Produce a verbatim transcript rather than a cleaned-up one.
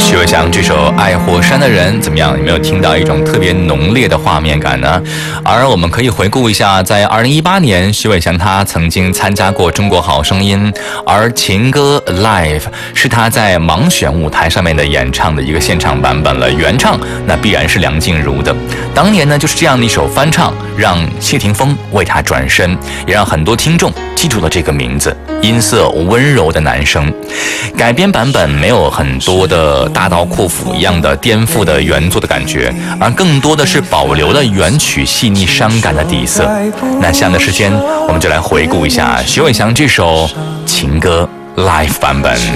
许伟翔这首《爱火山的人》怎么样？有没有听到一种特别浓烈的画面感呢？而我们可以回顾一下，在二零一八年，许伟翔他曾经参加过《中国好声音》，而《情歌 Live》是他在盲选舞台上面的演唱的一个现场版本了。原唱那必然是梁静茹的。当年呢，就是这样的一首翻唱，让谢霆锋为他转身，也让很多听众记住了这个名字。音色温柔的男生，改编版本没有很多的大刀阔斧一样的颠覆的原作的感觉，而更多的是保留了原曲细腻伤感的底色。那下面的时间，我们就来回顾一下许伟翔这首情歌 Live 版本。